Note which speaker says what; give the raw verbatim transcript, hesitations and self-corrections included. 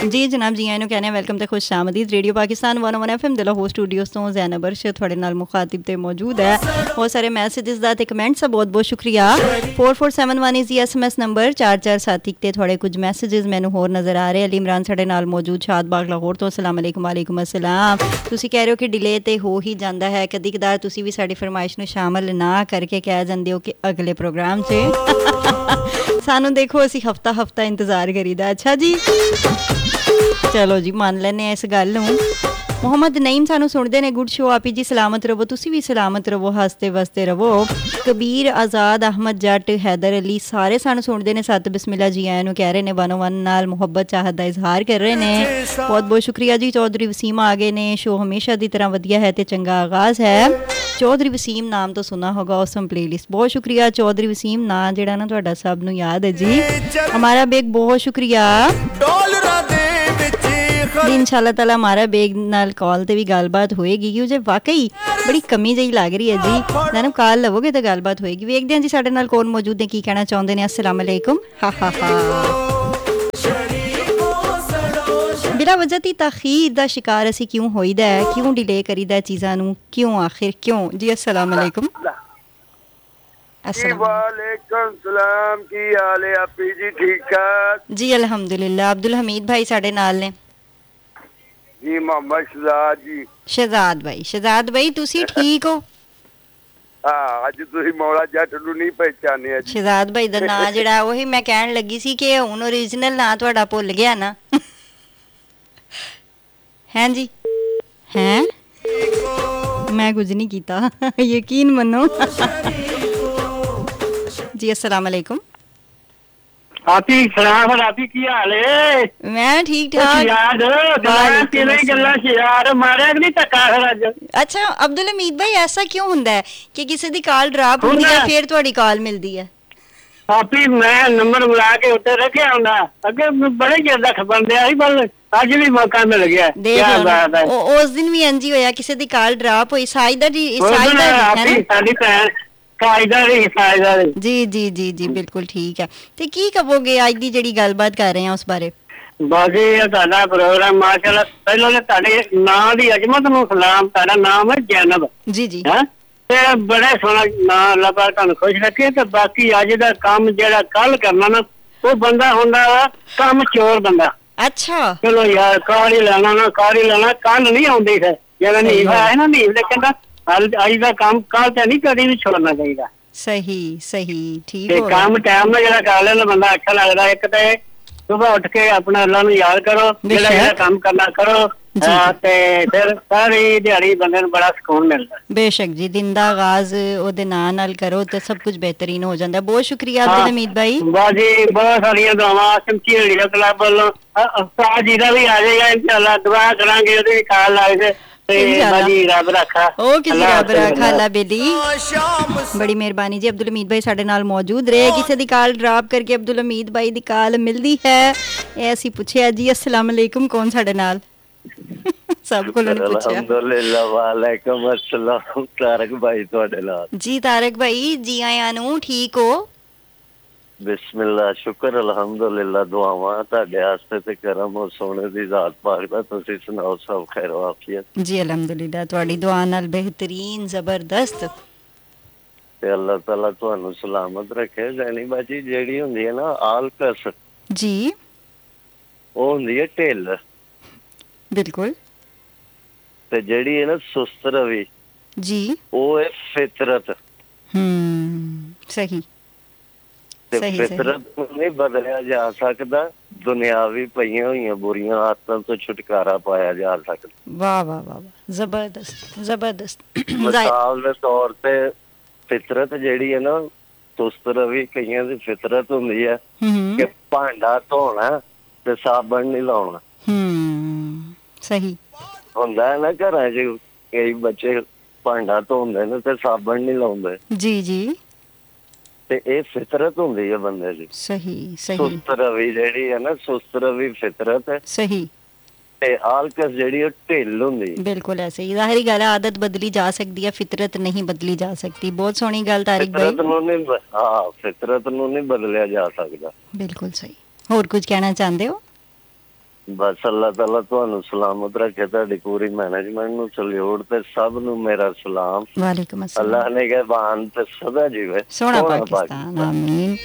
Speaker 1: जी जनाब जी आए कहने वेलकम तो खुश आमदीद radio Pakistan one one F M दिला होस्ट स्टूडियो तो जैनब अर्शद थोड़े नाल मुखातिब ते मौजूद है बहुत सारे मैसेजेस दा ते कमेंट्स बहुत बहुत शुक्रिया four four seven one is S M S number चार चार सत्त इक ते थोड़े कुछ मैसेजेस मैनू होर नज़र आ रहे अली इमरान साढ़े नाल मौजूद शाद बाग लाहौर तो अस्सलाम वालेकुम वालेकुम अस्सलाम तुसी कह रहे हो कि डिले तो हो ही जाता है कदी कदार तुसी भी साडी फरमाइश नू शामिल ना करके कह जाते हो कि अगले प्रोग्राम च सानू देखो असी हफ्ता हफ्ता इंतज़ार करीदा अच्छा जी चलो जी मान लेने इस गल नूं मोहम्मद नईम सानू सुनते ने गुड शो आपी जी सलामत रवो तुसी भी सलामत रवो हसते वसते रवो कबीर आज़ाद अहमद जट हैदर अली सारे सानू सुनते ने सत बिस्मिल्ला जी आए नूं कह रहे ने वन वन नाल मुहब्बत चाहत दा इजहार कर रहे ने बहुत बहुत शुक्रिया जी चौधरी वसीम आ गए ने शो हमेशा की तरह वधिया है तो चंगा आगाज है चौधरी वसीम नाम तो सुना होगा औसम प्लेलिस्ट बहुत शुक्रिया चौधरी वसीम ना जेड़ा ना तुहाडा सब नूं याद है जी हमारा बेग बहुत शुक्रिया जी इंशाअल्लाह ताला हमारा बेग नाल कॉल ते भी गलबात होएगी क्योंकि वाकई बड़ी कमी जही लग रही है जी जनाब कॉल लवोगे तो गलबात होएगी वेखदे हैं जी साडे नाल कौन मौजूद ने की कहना चाहुंदे ने अस्सलाम वालेकुम हा हा हा बिला वजह दी तखीर दा शिकार असी क्यों होईदा है क्यों डिले करीदा चीज़ां नूं क्यों आखिर क्यों जी अस्सलाम वालेकुम
Speaker 2: वालेकुम सलाम की हाल है आपी जी ठीक ठाक
Speaker 1: जी अल्हम्दुलिल्लाह अब्दुल हमीद भाई साडे नाल ने
Speaker 2: जी मोहम्मद शहजाद जी
Speaker 1: शहजाद भाई शहजाद भाई तुसी ठीक हो
Speaker 2: हाँ अज तुसी मौला जट नूं नहीं पहचानिया जी
Speaker 1: शहजाद भाई दा नाम जेड़ा ओही मैं कहन लगी सी कि हुण ओरिजिनल नाम तुहाडा भुल गया ना हैं जी हैं मैं कुछ नहीं कीता यकीन मनो जी अस्सलाम वालेकुम
Speaker 3: आपी सलाम आपी की हाल है
Speaker 1: मैं ठीक ठाक
Speaker 3: याद तेरे गल्ला यार मारे नहीं धक्का फिर अज
Speaker 1: अच्छा अब्दुल हमीद भाई ऐसा क्यों हुंदा है कि किसी दी कॉल ड्रॉप होंदी है फिर तुम्हारी कॉल मिलती है
Speaker 3: आपी मैं नंबर बुला के उत्ते रखे हुंदा अगे बड़े चिर दा खबर दिया सी पर अज भी मौका मिल गया क्या बात है
Speaker 1: उस दिन भी इंज ही होया किसी दी कॉल ड्रॉप होई साइदा दी साइदा
Speaker 3: आपी साडी भैन
Speaker 1: जी जी जी जी बिल्कुल ठीक है ते की कहोगे आज दी जेड़ी गलबात कर रहे हैं उस बारे
Speaker 3: बाजी ਤੁਹਾਡਾ ਪ੍ਰੋਗਰਾਮ ਮਾਸ਼ਾਅੱਲਾ ਪਹਿਲਾਂ ਤੇ ਤੁਹਾਡੇ ਨਾਂ ਦੀ ਅਜ਼ਮਤ ਨੂੰ ਸਲਾਮ ਤੁਹਾਡਾ ਨਾਮ ਹੈ ਜੈਨਬ
Speaker 1: ਜੀ ਜੀ
Speaker 3: ਹੈ ਤੇ ਬੜਾ ਸੋਹਣਾ ਨਾਂ ਅੱਲਾਹ ਪਾਕ ਤੁਹਾਨੂੰ ਖੁਸ਼ ਰੱਖੇ ਤੇ ਬਾਕੀ ਅੱਜ ਦਾ ਕੰਮ ਜਿਹੜਾ ਕੱਲ ਕਰਨਾ ਨਾ ਉਹ ਬੰਦਾ ਹੁੰਦਾ ਵਾ ਕੰਮ ਚੋਰ ਬੰਦਾ
Speaker 1: ਅੱਛਾ
Speaker 3: ਚਲੋ ਯਾਰ ਕਾਰ ਹੀ ਲੈਣਾ ਨਾ ਕਾਰ ਹੀ ਲੈਣਾ ਕੰਨ ਨਹੀਂ ਆਉਂਦੀ ਫਿਰ ਜਿਹੜਾ ਨੀਂਹ ਹੈ ਨਾ ਨੀਂਹ ਦੇ ਕਹਿੰਦਾ ਅੱਜ ਦਾ ਕੰਮ ਕੱਲ ਤੇ ਨਹੀਂ ਕਦੀ ਵੀ ਛੋੜਨਾ ਚਾਹੀਦਾ
Speaker 1: ਸਹੀ ਸਹੀ ਠੀਕ
Speaker 3: ਹੋ ਗਿਆ ਕੰਮ ਟਾਈਮ ਨਾਲ ਜਿਹੜਾ ਕਰ ਲੈਣਾ ਬੰਦਾ ਅੱਛਾ ਲੱਗਦਾ ਇੱਕ ਤੇ ਸੁਬਹ ਉੱਠ ਕੇ ਆਪਣਾ ਅੱਲਾਹ ਨੂੰ ਯਾਦ ਕਰੋ ਜਿਹੜਾ ਜਿਹੜਾ ਕੰਮ ਕਰਨਾ ਕਰੋ ਤੇ ਫਿਰ ਸਾਰੀ ਦਿਹਾੜੀ ਬੰਦੇ ਨੂੰ ਬੜਾ ਸਕੂਨ ਮਿਲਦਾ
Speaker 1: ਬੇਸ਼ੱਕ ਜੀ ਦਿਨ ਦਾ ਆਗਾਜ਼ ਉਹਦੇ ਨਾਂ ਨਾਲ ਕਰੋ ਤੇ ਸਭ ਕੁਝ ਬਿਹਤਰੀਨ ਹੋ ਜਾਂਦਾ ਬਹੁਤ ਸ਼ੁਕਰੀਆ ਅਬਦੁਲ ਹਮੀਦ ਭਾਈ
Speaker 3: ਬਾਜੀ ਬਹੁਤ ਸਾਰੀਆਂ ਦੁਆਵਾਂ ਸਮਕੀ ਰੇਡੀਓ ਕਲੱਬ ਵੱਲੋਂ ਉਸਤਾਦ ਜੀ ਦਾ ਵੀ ਆ ਜਾਏਗਾ ਇਨਸ਼ਾਅੱਲਾ ਦੁਆ ਕਰਾਂਗੇ ਉਹਦੇ ਵੀ ਕਾਲ ਲਾਏ ਤੇ बड़ी मेहरबानी जी अब्दुल हमीद भाई साडे नाल मौजूद रहे किसी दी कॉल ड्रॉप करके अब्दुल हमीद भाई दी कॉल मिलदी है ए असी पूछया जी अस्सलाम वालेकुम कौन साडे नाल सब को पूछया
Speaker 2: अल्हम्दुलिल्लाह वालेकुम अस्सलाम तारक भाई ਤੁਹਾਡੇ ਨਾਲ
Speaker 1: जी तारक भाई जी आया नु ठीक हो
Speaker 2: बिस्मिल्लाह शुक्र अल्हम्दुलिल्लाह दुआवां ਤੁਹਾਡੇ ਵਾਸਤੇ ਤੇ ਕਰਮ ਹੋ ਸੋਹਣੇ ਦੀ ਜ਼ਾਤ ਪਾਕ ਦਾ ਤੁਸੀਂ ਸੁਣਾਓ ਸਭ ਖੈਰ ਆਫੀਅਤ
Speaker 1: ਜੀ ਅਲਹਮਦੁਲਿल्लाह ਤੁਹਾਡੀ ਦੁਆ ਨਾਲ ਬਿਹਤਰੀਨ ਜ਼ਬਰਦਸਤ
Speaker 2: ਤੇ ਅੱਲਾਹ ਤਾਲਾ ਤੁਹਾਨੂੰ ਸਲਾਮਤ ਰੱਖੇ ਜੈਨੀ ਬਾਜੀ ਜਿਹੜੀ ਹੁੰਦੀ ਹੈ ਨਾ ਆਲਕਸ
Speaker 1: ਜੀ
Speaker 2: ਉਹ ਹੁੰਦੀ ਹੈ ਢਿੱਲ
Speaker 1: ਬਿਲਕੁਲ
Speaker 2: ਤੇ ਜਿਹੜੀ ਹੈ ਨਾ ਸੁਸਤ ਰਵੀ
Speaker 1: ਜੀ
Speaker 2: ਉਹ ਹੈ ਫਿਤਰਤ
Speaker 1: ਹਮ ਸਹੀ
Speaker 2: ਤੇ ਫਿਤਰਤ ਨੂੰ ਨਹੀਂ ਬਦਲਿਆ ਜਾ ਸਕਦਾ ਦੁਨਿਆਵੀ ਪਈਆਂ ਹੋਈਆਂ ਬੁਰੀਆਂ ਆਦਤਾਂ ਤੋਂ ਛੁਟਕਾਰਾ ਪਾਇਆ ਜਾ ਸਕਦਾ
Speaker 1: ਵਾਹ ਵਾਹ ਵਾਹ ਜ਼ਬਰਦਸਤ ਜ਼ਬਰਦਸਤ
Speaker 2: ਮਿਸਾਲ ਦੇ ਤੌਰ ਤੇ ਫਿਤਰਤ ਜਿਹੜੀ ਹੈ ਨਾ ਸੁਸਤ ਰਵੀ ਕਈਆਂ ਦੀ ਫਿਤਰਤ ਹੁੰਦੀ ਹੈ ਕਿ ਭਾਂਡਾ ਧੋਣਾ ਤੇ ਸਾਬਣ ਨਹੀਂ ਲਾਉਣਾ
Speaker 1: ਹਮ ਸਹੀ
Speaker 2: ਹੁੰਦਾ ਹੈ ਨਾ ਘਰਾਂ 'ਚ ਕਈ ਬੱਚੇ ਭਾਂਡਾ ਧੋਂਦੇ ਨੇ ਤੇ ਸਾਬਣ ਨਹੀਂ ਲਾਉਂਦੇ
Speaker 1: ਜੀ ਜੀ
Speaker 2: ਤੇ ਇਹ ਫਿਤਰਤ ਹੁੰਦੀ ਹੈ ਬੰਦੇ ਦੀ
Speaker 1: ਸਹੀ ਸਹੀ
Speaker 2: ਸੁਸਤ ਰਵੀ ਜਿਹੜੀ ਹੈ ਨਾ ਸੁਸਤ ਰਵੀ ਫਿਤਰਤ ਹੈ
Speaker 1: ਸਹੀ
Speaker 2: ਤੇ ਆਲਕਸ ਜਿਹੜੀ ਉਹ ਢਿੱਲ ਹੁੰਦੀ
Speaker 1: ਬਿਲਕੁਲ ਐਸੇ ਹੀ ਜ਼ਾਹਿਰੀ ਗੱਲ ਹੈ ਆਦਤ ਬਦਲੀ ਜਾ ਸਕਦੀ ਹੈ ਫਿਤਰਤ ਨਹੀਂ ਬਦਲੀ ਜਾ ਸਕਦੀ ਬਹੁਤ ਸੋਹਣੀ ਗੱਲ ਤਾਰਿਕ ਭਾਈ
Speaker 2: ਫਿਤਰਤ ਨੂੰ ਨਹੀਂ ਹਾਂ ਫਿਤਰਤ ਨੂੰ ਨਹੀਂ ਬਦਲਿਆ ਜਾ ਸਕਦਾ
Speaker 1: ਬਿਲਕੁਲ ਸਹੀ ਹੋਰ ਕੁਝ ਕਹਿਣਾ ਚਾਹੁੰਦੇ ਹੋ
Speaker 2: ਬਸ ਅੱਲਾਹ ਤਾਲਾ ਤੁਹਾਨੂੰ ਸਲਾਮਤ ਰੱਖੇ, ਤੁਹਾਡੀ ਪੂਰੀ ਮੈਨੇਜਮੈਂਟ ਨੂੰ ਸਲੂਟ ਤੇ ਸਭ ਨੂੰ ਮੇਰਾ ਸਲਾਮ।
Speaker 3: ਵਾਲੇਕੁਮ अस्सलाम।
Speaker 2: ਅੱਲਾਹ ਨੇ ਕਹਿਬਾਨ ਤੇ ਸਦਾ ਜੀਵੇ
Speaker 3: ਸੋਹਣਾ ਪਾਕਿਸਤਾਨ, ਆਮੀਨ।